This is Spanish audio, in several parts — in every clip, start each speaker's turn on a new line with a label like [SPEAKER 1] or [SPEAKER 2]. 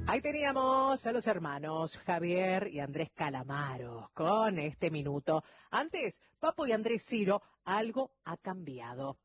[SPEAKER 1] Ahí teníamos a los hermanos Javier y Andrés Calamaro con este minuto. Antes, Papo y Andrés Ciro, algo ha cambiado.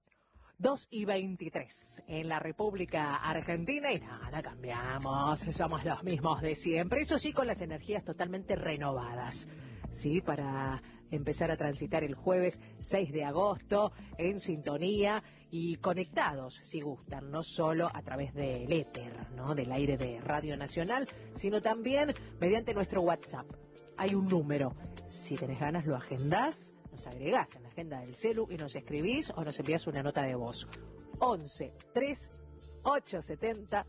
[SPEAKER 1] 2:23 en la República Argentina y nada, cambiamos, somos los mismos de siempre, eso sí, con las energías totalmente renovadas. Sí, para empezar a transitar el jueves 6 de agosto en sintonía y conectados, si gustan, no solo a través del éter, ¿no?, del aire de Radio Nacional, sino también mediante nuestro WhatsApp. Hay un número, si tenés ganas lo agendás, nos agregás en la agenda del celu y nos escribís o nos envías una nota de voz. 11 3 870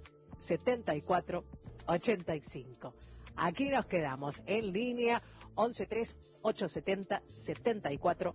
[SPEAKER 1] 74 85. Aquí nos quedamos en línea. 11 3 870 74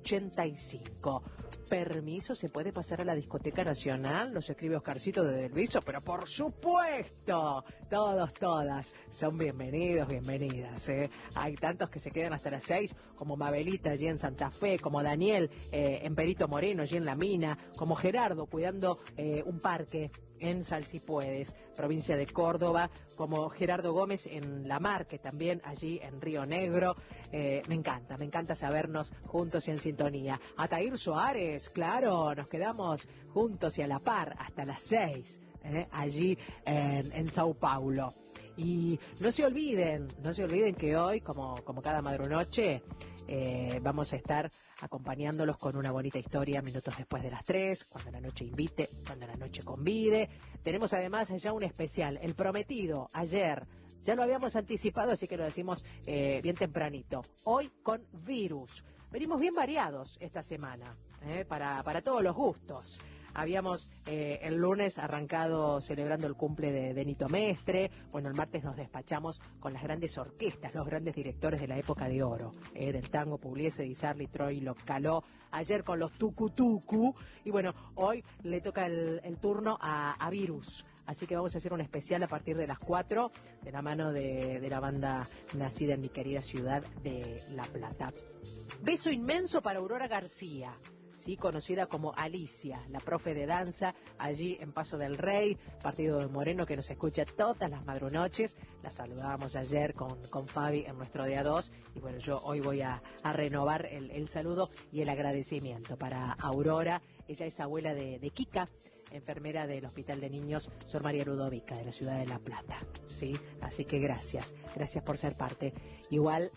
[SPEAKER 1] 85. ¿Permiso? ¿Se puede pasar a la Discoteca Nacional? Nos escribe Oscarcito de Delviso, pero por supuesto, todos, todas son bienvenidos, bienvenidas, ¿eh? Hay tantos que se quedan hasta las 6, como Mabelita allí en Santa Fe, como Daniel en Perito Moreno allí en La Mina, como Gerardo cuidando un parque en Salsipuedes, provincia de Córdoba, como Gerardo Gómez en La Marque, también allí en Río Negro. Me encanta sabernos juntos y en sintonía. Ataír Suárez, claro, nos quedamos juntos y a la par hasta las 6, allí en Sao Paulo. Y no se olviden que hoy, como cada madrunoche, vamos a estar acompañándolos con una bonita historia minutos después de las 3, cuando la noche invite, cuando la noche convide. Tenemos además ya un especial, el prometido, ayer. Ya lo habíamos anticipado, así que lo decimos bien tempranito. Hoy con virus. Venimos bien variados esta semana, para todos los gustos. Habíamos el lunes arrancado celebrando el cumple de Nito Mestre. Bueno, el martes nos despachamos con las grandes orquestas, los grandes directores de la época de oro, del tango, Pugliese, Di Sarli, Troilo, Caló. Ayer con los Tucu Tucu. Y bueno, hoy le toca el turno a Virus. Así que vamos a hacer un especial a partir de las 4, de la mano de la banda nacida en mi querida ciudad de La Plata. Beso inmenso para Aurora García, ¿sí?, conocida como Alicia, la profe de danza, allí en Paso del Rey, partido de Moreno, que nos escucha todas las madrunoches. La saludábamos ayer con Fabi en nuestro día 2, y bueno, yo hoy voy a renovar el saludo y el agradecimiento para Aurora. Ella es abuela de Kika, enfermera del Hospital de Niños Sor María Ludovica, de la ciudad de La Plata, ¿sí? Así que gracias por ser parte. Igual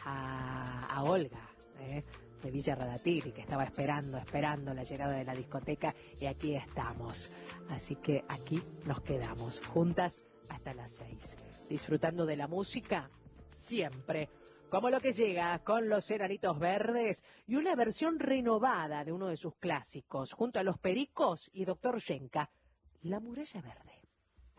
[SPEAKER 1] a Olga, de Villa Radatili, que estaba esperando la llegada de la discoteca, y aquí estamos. Así que aquí nos quedamos, juntas hasta las 6, disfrutando de la música siempre, como lo que llega con los Enanitos Verdes y una versión renovada de uno de sus clásicos, junto a Los Pericos y Doctor Yenka, La Muralla Verde.